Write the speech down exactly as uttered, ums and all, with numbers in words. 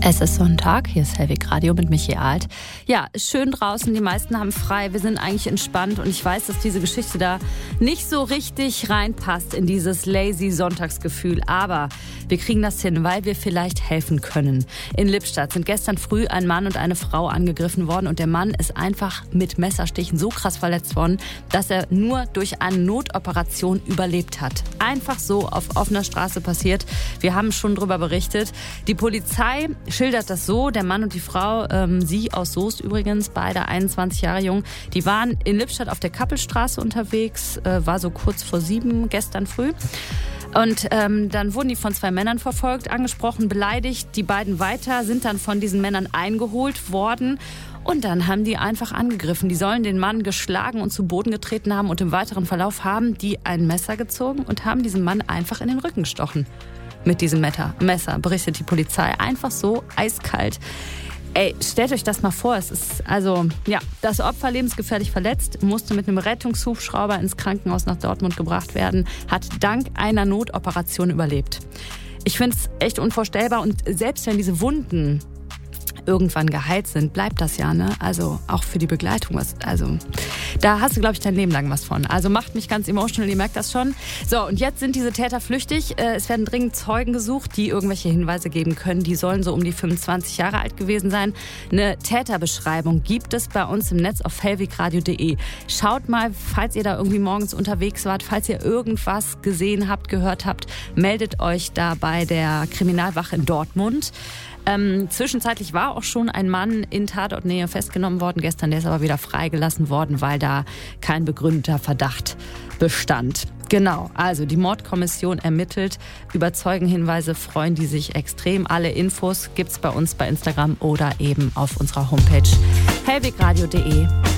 Es ist Sonntag, hier ist Hellwig Radio mit Michi Alt. Ja, ist schön draußen, die meisten haben frei, wir sind eigentlich entspannt und ich weiß, dass diese Geschichte da nicht so richtig reinpasst in dieses lazy Sonntagsgefühl, aber wir kriegen das hin, weil wir vielleicht helfen können. In Lippstadt sind gestern früh ein Mann und eine Frau angegriffen worden und der Mann ist einfach mit Messerstichen so krass verletzt worden, dass er nur durch eine Notoperation überlebt hat. Einfach so auf offener Straße passiert. Wir haben schon drüber berichtet. Die Polizei schildert das so, der Mann und die Frau, ähm, sie aus Soest übrigens, beide einundzwanzig Jahre jung, die waren in Lippstadt auf der Kappelstraße unterwegs, äh, war so kurz vor sieben gestern früh. Und ähm, dann wurden die von zwei Männern verfolgt, angesprochen, beleidigt. Die beiden weiter sind dann von diesen Männern eingeholt worden. Und dann haben die einfach angegriffen. Die sollen den Mann geschlagen und zu Boden getreten haben. Und im weiteren Verlauf haben die ein Messer gezogen und haben diesen Mann einfach in den Rücken gestochen. Mit diesem Messer, Messer, berichtet die Polizei. Einfach so, eiskalt. Ey, stellt euch das mal vor. Es ist, also, ja, das Opfer lebensgefährlich verletzt, musste mit einem Rettungshubschrauber ins Krankenhaus nach Dortmund gebracht werden, hat dank einer Notoperation überlebt. Ich finde es echt unvorstellbar und selbst wenn diese Wunden irgendwann geheilt sind, bleibt das ja, ne? Also auch für die Begleitung was, also da hast du, glaube ich, dein Leben lang was von. Also macht mich ganz emotional, ihr merkt das schon. So, und jetzt sind diese Täter flüchtig. Es werden dringend Zeugen gesucht, die irgendwelche Hinweise geben können. Die sollen so um die fünfundzwanzig Jahre alt gewesen sein. Eine Täterbeschreibung gibt es bei uns im Netz auf hellwegradio punkt de. Schaut mal, falls ihr da irgendwie morgens unterwegs wart, falls ihr irgendwas gesehen habt, gehört habt, meldet euch da bei der Kriminalwache in Dortmund. Ähm, zwischenzeitlich war auch schon ein Mann in Tatortnähe festgenommen worden gestern, der ist aber wieder freigelassen worden, weil da kein begründeter Verdacht bestand. Genau, also die Mordkommission ermittelt. Über Zeugenhinweise freuen die sich extrem. Alle Infos gibt's bei uns bei Instagram oder eben auf unserer Homepage hellwegradio punkt de.